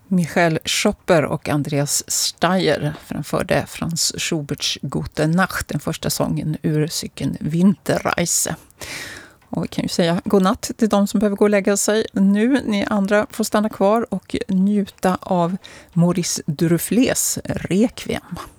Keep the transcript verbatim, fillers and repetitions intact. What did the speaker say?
Michael Schopper och Andreas Steyer framförde Franz Schuberts Gute Nacht, den första sången ur cykeln Winterreise. Och vi kan ju säga godnatt till de som behöver gå och lägga sig nu. Ni andra får stanna kvar och njuta av Maurice Duruflés Requiem.